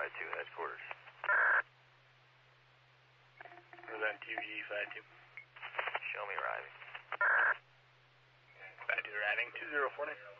5-2, headquarters. Present TVE 5-2. Show me arriving. 5-2 arriving, 2049.